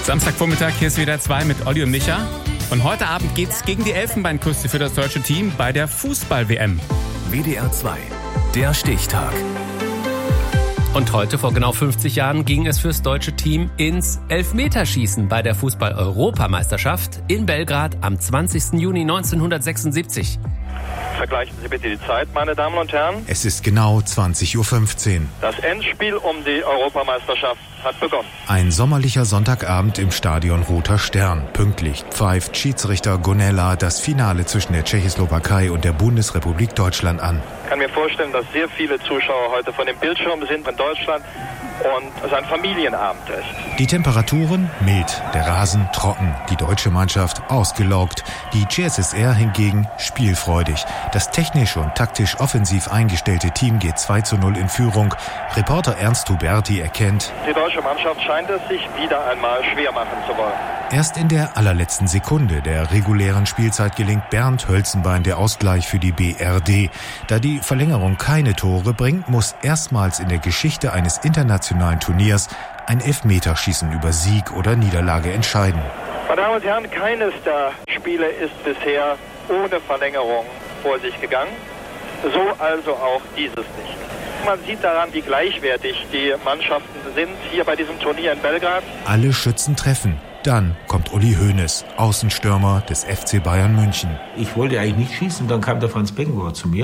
Samstagvormittag, hier ist wieder 2 mit Olli und Micha. Und heute Abend geht's gegen die Elfenbeinküste für das deutsche Team bei der Fußball-WM. WDR 2, der Stichtag. Und heute, vor genau 50 Jahren, ging es fürs deutsche Team ins Elfmeterschießen bei der Fußball-Europameisterschaft in Belgrad am 20. Juni 1976. Vergleichen Sie bitte die Zeit, meine Damen und Herren. Es ist genau 20.15 Uhr. Das Endspiel um die Europameisterschaft hat begonnen. Ein sommerlicher Sonntagabend im Stadion Roter Stern. Pünktlich pfeift Schiedsrichter Gonella das Finale zwischen der Tschechoslowakei und der Bundesrepublik Deutschland an. Ich kann mir vorstellen, dass sehr viele Zuschauer heute von dem Bildschirm sind in Deutschland und es ein Familienabend ist. Die Temperaturen mild, der Rasen trocken, die deutsche Mannschaft ausgelaugt, die CSSR hingegen spielfreudig. Das technisch und taktisch offensiv eingestellte Team geht 2:0 in Führung. Reporter Ernst Huberti erkennt: Die deutsche Mannschaft scheint es sich wieder einmal schwer machen zu wollen. Erst in der allerletzten Sekunde der regulären Spielzeit gelingt Bernd Hölzenbein der Ausgleich für die BRD. Da die Verlängerung keine Tore bringt, muss erstmals in der Geschichte eines internationalen Turniers ein Elfmeterschießen über Sieg oder Niederlage entscheiden. Meine Damen und Herren, keines der Spiele ist bisher ohne Verlängerung vor sich gegangen. So also auch dieses nicht. Man sieht daran, wie gleichwertig die Mannschaften sind hier bei diesem Turnier in Belgrad. Alle Schützen treffen. Dann kommt Uli Hoeneß, Außenstürmer des FC Bayern München. Ich wollte eigentlich nicht schießen, dann kam der Franz Beckenbauer zu mir.